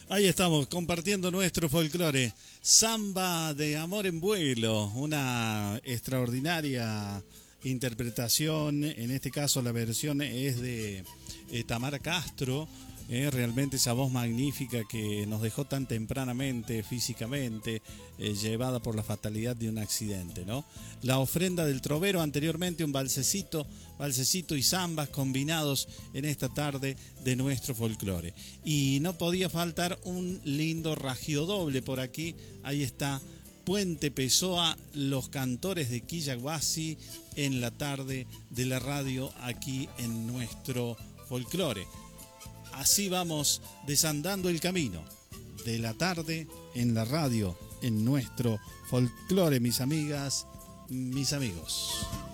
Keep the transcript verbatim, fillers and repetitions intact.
Ahí estamos compartiendo nuestro folclore. Samba de Amor en Vuelo, una extraordinaria interpretación. En este caso la versión es de eh, Tamara Castro. Eh, realmente esa voz magnífica que nos dejó tan tempranamente físicamente, eh, llevada por la fatalidad de un accidente, ¿no? La ofrenda del trovero, anteriormente un balsecito, balsecito y zambas combinados en esta tarde de nuestro folclore. Y no podía faltar un lindo ragio doble por aquí. Ahí está Puente Pessoa, los cantores de Quillaguasi en la tarde de la radio aquí en nuestro folclore. Así vamos desandando el camino de la tarde en la radio, en nuestro folclore, mis amigas, mis amigos.